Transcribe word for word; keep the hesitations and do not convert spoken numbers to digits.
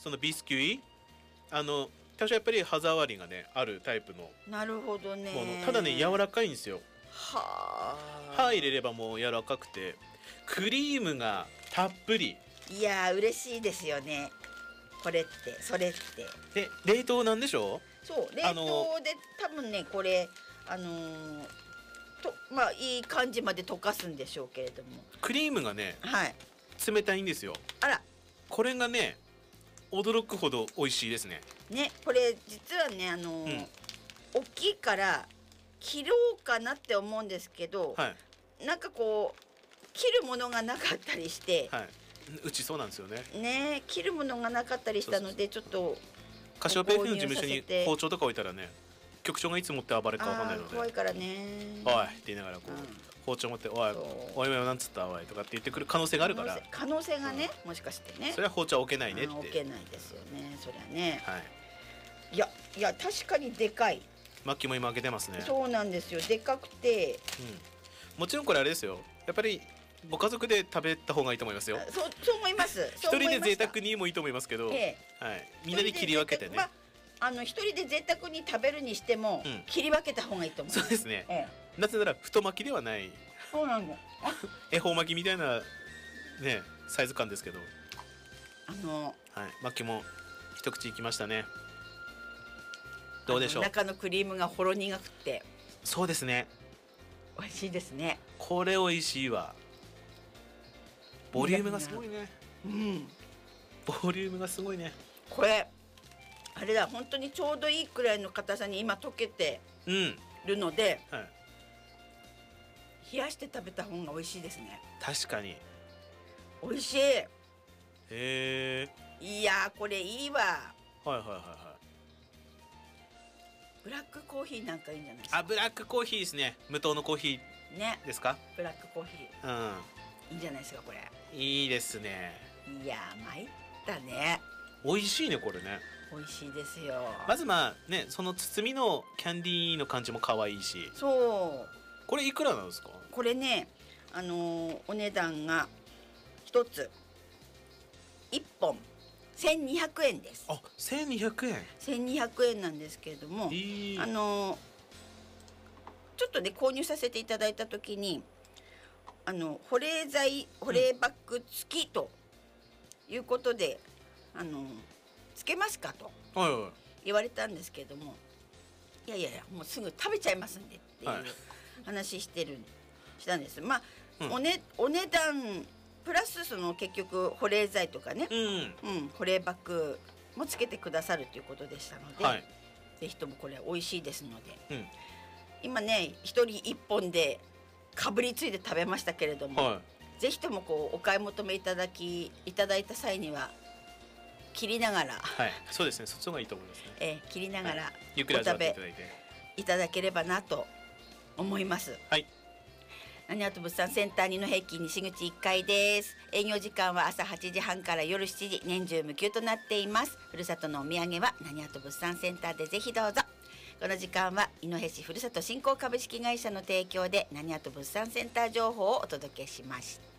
そのビスキュイ、あの多少やっぱり歯触りがねあるタイプのもなるほどね。 の。ただね柔らかいんですよ。 はあ。 歯入れればもう柔らかくて、クリームがたっぷりいやー嬉しいですよね。これってそれってで冷凍なんでしょ。 そう冷あの凍で多分ねこれあのーとまあいい感じまで溶かすんでしょうけれども、 クリームがねはい。 冷たいんですよ。 あらこれがね驚くほど美味しいですね。 ね、これ実はねあのー大きいから切ろうかなって思うんですけど、 はいなんかこう切るものがなかったりして、 はい、うちそうなんですよね。 ね切るものがなかったりしたのでちょっとカシオペイフの事務所に購入させて包丁とか置いたらね、局長がいつ持って暴れるか分かんないので、 あー怖いからね。 おいって言いながらこう、 うん包丁持っておいそうおいおいなんつったおいとかって言ってくる可能性があるから、 可能性がね、もしかしてねそれは包丁は置けないねって。 あー置けないですよねそりゃね。 はい、 いやいや確かにでかい。 マッキーも今開けてますね。 そうなんですよでかくて、 うん、もちろんこれあれですよ、やっぱりご家族で食べた方がいいと思いますよ。 あそうそう思います一人で贅沢に、 にもいいと思いますけど、 えはい、みんなで切り分けてね、 まああの一人で贅沢に食べるにしても、 うん切り分けた方がいいと思う。 そうですね、 ええ、 なぜなら太巻きではないそうなんだ。 恵方巻きみたいなねサイズ感ですけど、 あのはい、マッキーも一口いきましたね。どうでしょう。 あの中のクリームがほろ苦くてそうですね、 美味しいですね。 これ美味しいわ。ボリュームがすごいね。 うんボリュームがすごいね。 これあれだ本当にちょうどいいくらいの硬さに今溶けてうん、 るのではい、 冷やして食べた方が美味しいですね。 確かに。 美味しい。 へえ、 いやーこれいいわ。 はいはいはいはい。 ブラックコーヒーなんかいいんじゃないですか。 あ、ブラックコーヒーですね。無糖のコーヒねーですか。 ブラックコーヒーういいんじゃないですかこれ。 ん、いいですね。 いやー参ったね。 美味しいねこれね。 美味しいですよ。 まずまあね、その包みのキャンディーの感じも可愛いし。 そうこれいくらなんですか。 これねあのーお値段が一つ一本せんにひゃくえんです。 あ、せんにひゃくえん。 せんにひゃくえんなんですけれども、 いい。 あのーちょっとね購入させていただいた時にあの保冷剤保冷バッグ付きということで、うん、あのつけますかとはいはい。 言われたんですけれども、いやいやいやもうすぐ食べちゃいますんでっていう話してる、したんです。まあ、うん、おねお値段プラスその結局保冷剤とかね、 うん、 うん、保冷バッグもつけてくださるということでしたので、はい、ぜひともこれ美味しいですので、うん、今ね一人一本でかぶりついて食べましたけれども、はい、ぜひともこうお買い求めいただきいただいた際には切りながら、 はい、そうですね、そっちの方がいいと思いますね。 えー、切りながら、はい、 ゆっくり味わっていただいていただければなと思います。 はい。 なにわと物産センター二の平均西口いっかいです。営業時間は朝はちじはんから夜しちじ、年中無休となっています。ふるさとのお土産はなにわと物産センターでぜひどうぞ。この時間は井戸市ふるさと振興株式会社の提供でなにわと物産センター情報をお届けしました。